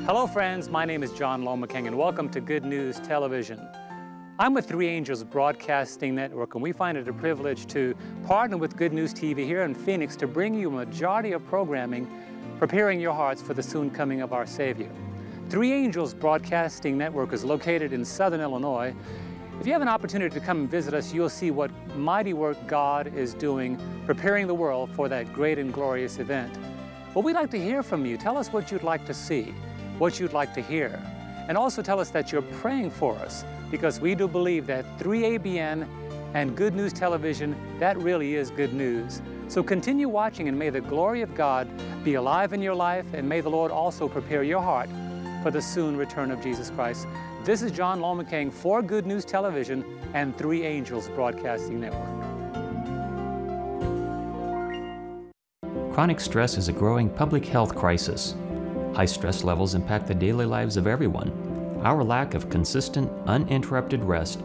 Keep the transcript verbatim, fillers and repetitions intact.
Hello friends, my name is John Lomaking and welcome to Good News Television. I'm with Three Angels Broadcasting Network and we find it a privilege to partner with Good News T V here in Phoenix to bring you a majority of programming preparing your hearts for the soon coming of our Savior. Three Angels Broadcasting Network is located in Southern Illinois. If you have an opportunity to come and visit us, you'll see what mighty work God is doing preparing the world for that great and glorious event. Well, we'd like to hear from you. Tell us what you'd like to see, what you'd like to hear, and also tell us that you're praying for us, because we do believe that three A B N and Good News Television, that really is good news. So continue watching and may the glory of God be alive in your life, and may the Lord also prepare your heart for the soon return of Jesus Christ. This is John Lomaking for Good News Television and Three Angels Broadcasting Network. Chronic stress is a growing public health crisis. High stress levels impact the daily lives of everyone. Our lack of consistent, uninterrupted rest